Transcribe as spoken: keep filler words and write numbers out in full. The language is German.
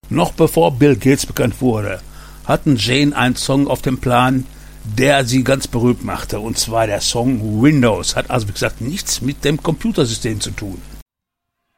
Noch bevor Bill Gates bekannt wurde, hatten Jane einen Song auf dem Plan, der sie ganz berühmt machte, und zwar der Song Windows. Hat also, wie gesagt, nichts mit dem Computersystem zu tun.